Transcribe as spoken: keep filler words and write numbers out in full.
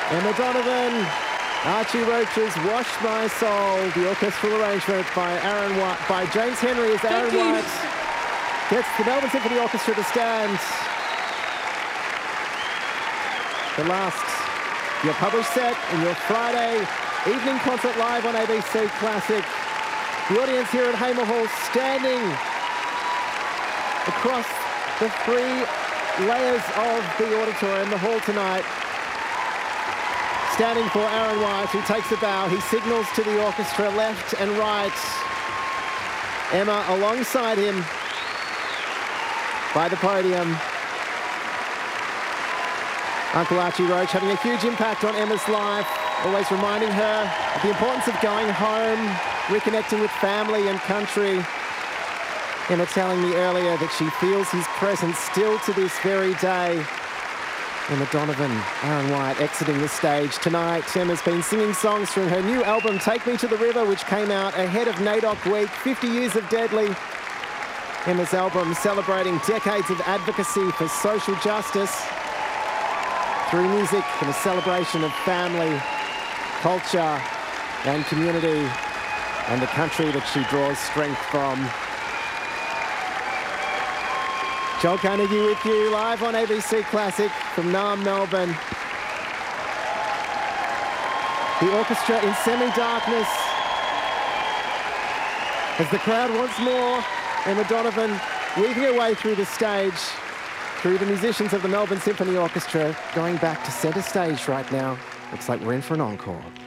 Emma Donovan, Archie Roach's Wash My Soul, the orchestral arrangement by Aaron White, by James Henry as Aaron White gets the Melbourne Symphony Orchestra to stand. The last, your published set in your Friday evening concert live on A B C Classic. The audience here at Hamer Hall standing across the three layers of the auditorium, the hall tonight. Standing for Aaron White, who takes a bow. He signals to the orchestra left and right. Emma alongside him by the podium. Uncle Archie Roach having a huge impact on Emma's life, always reminding her of the importance of going home, reconnecting with family and country. Emma telling me earlier that she feels his presence still to this very day. Emma Donovan, Aaron White exiting the stage tonight. Emma's been singing songs from her new album, Take Me to the River, which came out ahead of NAIDOC Week, fifty years of Deadly. Emma's album celebrating decades of advocacy for social justice through music and a celebration of family, culture and community and the country that she draws strength from. Joel Carnegie with you live on A B C Classic from Naarm, Melbourne. The orchestra in semi-darkness as the crowd once more, Emma Donovan weaving her way through the stage, through the musicians of the Melbourne Symphony Orchestra, going back to centre stage right now. Looks like we're in for an encore.